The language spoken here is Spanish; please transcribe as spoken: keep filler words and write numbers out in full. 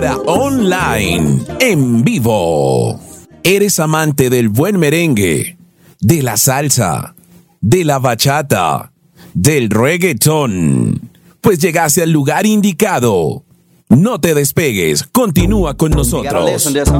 ahora online, en vivo. ¿Eres amante del buen merengue, de la salsa, de la bachata, del reggaetón? Pues llegaste al lugar indicado. No te despegues, continúa con nosotros.